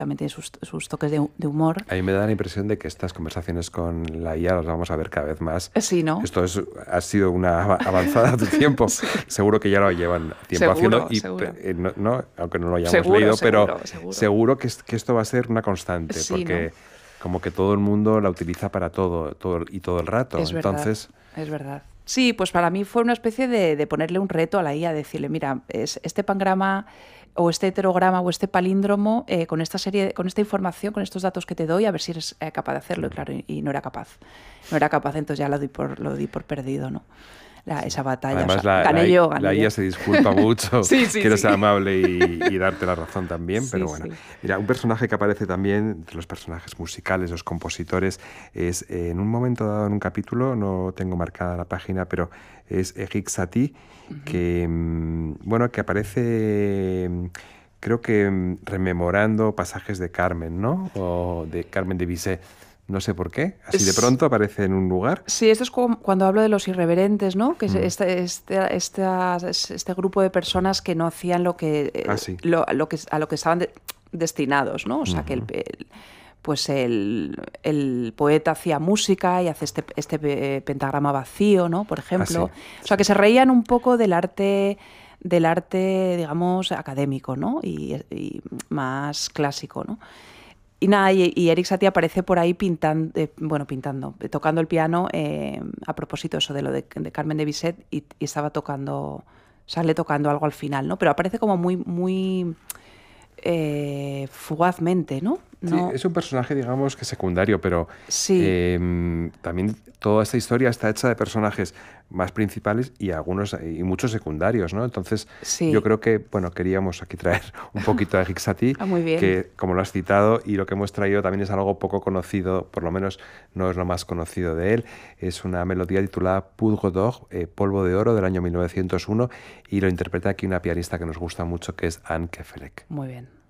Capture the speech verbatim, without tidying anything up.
también tiene sus, sus toques de, de humor. A mí me da la impresión de que estas conversaciones con la I A las vamos a ver cada vez más. Sí, ¿no? Esto es, ha sido una avanzada de tiempo. Sí. Seguro que ya lo llevan tiempo seguro, haciendo, y, seguro. Eh, no, no, aunque no lo hayamos seguro, leído, seguro, pero seguro, seguro que, que esto va a ser una constante, sí, porque ¿no? como que todo el mundo la utiliza para todo, todo y todo el rato. Es Entonces, verdad, es verdad. Sí, pues para mí fue una especie de, de ponerle un reto a la I A, decirle, mira, es, este pangrama o este heterograma o este palíndromo, eh, con esta serie, con esta información, con estos datos que te doy, a ver si eres eh, capaz de hacerlo. Y claro, y, y no era capaz. No era capaz, entonces ya lo di por, lo di por perdido, ¿no? La, esa batalla. Además, o sea, la, gané la, yo, gané la I A yo. se disculpa mucho, sí, sí, quiere sí. ser amable y, y darte la razón también, sí, pero bueno. Sí. Mira, un personaje que aparece también, entre los personajes musicales, los compositores, es eh, en un momento dado en un capítulo, no tengo marcada la página, pero es Eric Satie, uh-huh. que, bueno, que aparece, creo que rememorando pasajes de Carmen, ¿no? O de Carmen de Bizet. No sé por qué, así de pronto aparece en un lugar. Sí, esto es como cuando hablo de los irreverentes, ¿no? Que es mm. este, este, este, este grupo de personas que no hacían lo que, ah, sí. lo, lo que a lo que estaban de, destinados, ¿no? O sea, uh-huh. que el, el, pues el, el poeta hacía música y hace este, este pentagrama vacío, ¿no? Por ejemplo. Ah, sí. O sea, que se reían un poco del arte, del arte, digamos, académico, ¿no? Y, y más clásico, ¿no? Y nada, y, y Eric Satie aparece por ahí pintando, eh, bueno, pintando, tocando el piano, eh, a propósito eso de lo de, de Carmen de Bizet, y, y estaba tocando, sale tocando algo al final, ¿no? Pero aparece como muy, muy eh, fugazmente, ¿no? No. Sí, es un personaje, digamos, que secundario, pero sí. eh, también toda esta historia está hecha de personajes más principales y algunos y muchos secundarios, ¿no? Entonces, sí. yo creo que, bueno, queríamos aquí traer un poquito a Eric Satie, ah, muy bien. que, como lo has citado, y lo que hemos traído también es algo poco conocido, por lo menos no es lo más conocido de él. Es una melodía titulada Poudre d'Or, eh, Polvo de Oro, del año mil novecientos uno, y lo interpreta aquí una pianista que nos gusta mucho, que es Anne Kefelec. Muy bien.